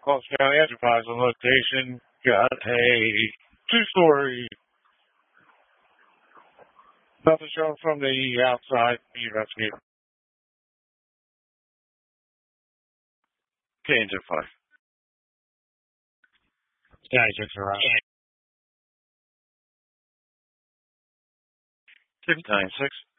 Falls County Enterprise on location. Got a two-story. Nothing shown from the outside. Be investigated. Change at 5. Yeah, just around. 696.